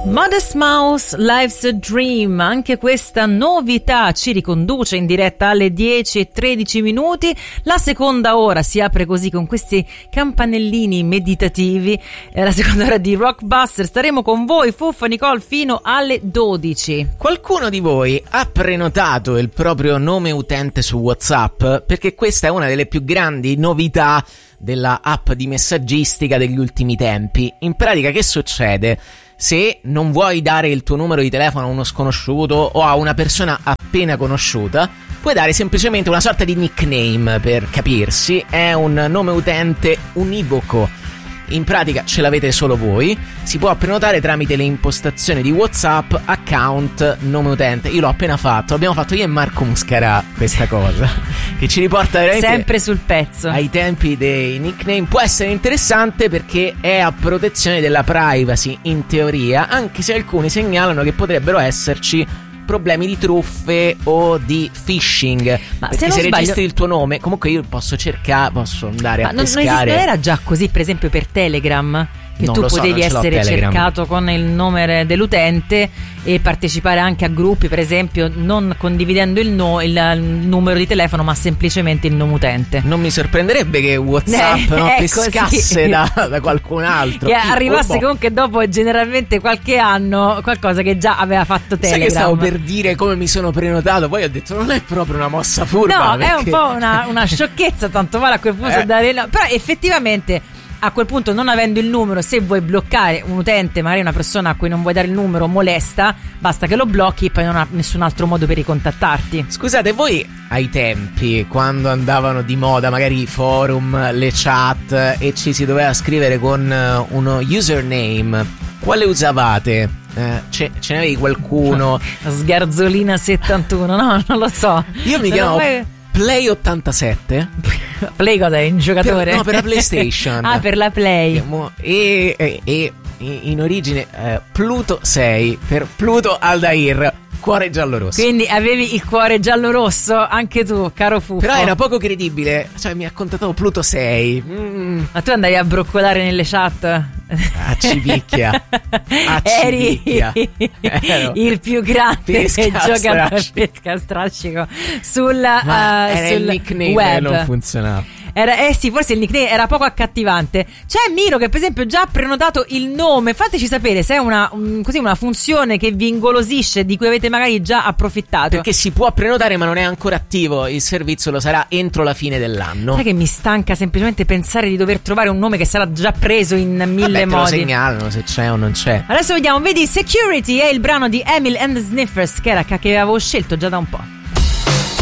Modest Mouse, Life's a Dream, anche questa novità ci riconduce in diretta alle 10:13. La seconda ora si apre così con questi campanellini meditativi, la seconda ora di Rockbuster. Staremo con voi, Fuffa Nicole, fino alle 12. Qualcuno di voi ha prenotato il proprio nome utente su WhatsApp? Perché questa è una delle più grandi novità della app di messaggistica degli ultimi tempi. In pratica, che succede? Se non vuoi dare il tuo numero di telefono a uno sconosciuto o a una persona appena conosciuta, puoi dare semplicemente una sorta di nickname, per capirsi. È un nome utente univoco. In pratica ce l'avete solo voi. Si può prenotare tramite le impostazioni di WhatsApp, account, nome utente. Io l'ho appena fatto, l'abbiamo fatto io e Marco Muscarà questa cosa, che ci riporta veramente sempre sul pezzo ai tempi dei nickname. Può essere interessante perché è a protezione della privacy in teoria, anche se alcuni segnalano che potrebbero esserci problemi di truffe o di phishing. Ma perché se registri il tuo nome, comunque io posso cercare, posso andare a pescare. Non era già così per esempio per Telegram, che tu potevi essere cercato con il nome dell'utente e partecipare anche a gruppi, per esempio non condividendo il numero di telefono ma semplicemente il nome utente. Non mi sorprenderebbe che WhatsApp pescasse da qualcun altro, che arrivasse comunque dopo generalmente qualche anno qualcosa che già aveva fatto Telegram. Sai che stavo per dire come mi sono prenotato, poi ho detto non è proprio una mossa furba, no, perché... è un po' una sciocchezza, tanto vale a quel punto dare però effettivamente a quel punto, non avendo il numero, se vuoi bloccare un utente, magari una persona a cui non vuoi dare il numero molesta, basta che lo blocchi e poi non ha nessun altro modo per ricontattarti. Scusate, voi ai tempi, quando andavano di moda magari i forum, le chat e ci si doveva scrivere con uno username, quale usavate? Ce ne avevi qualcuno? Sgarzolina 71, no, non lo so. Io mi chiamo Play 87. Play cosa? È un giocatore? Per la PlayStation. Ah, per la Play. E in origine Pluto 6 per Pluto Aldair, cuore giallo-rosso. Quindi avevi il cuore giallo-rosso anche tu, caro Fuffo. Però era poco credibile, cioè mi ha contattato Pluto 6. Ma tu andavi a broccolare nelle chat? A Civicchia. Eri il più grande giocatore a pesca strascico sul nickname web. Non funzionava. Sì, forse il nickname era poco accattivante. C'è Miro che per esempio già ha prenotato il nome. Fateci sapere se è una funzione che vi ingolosisce, di cui avete magari già approfittato. Perché si può prenotare ma non è ancora attivo. Il servizio lo sarà entro la fine dell'anno. Sai che mi stanca semplicemente pensare di dover trovare un nome che sarà già preso in mille modi. Te lo segnalano se c'è o non c'è. Adesso vediamo, vedi, Security è il brano di Emil and the Sniffers che avevo scelto già da un po'.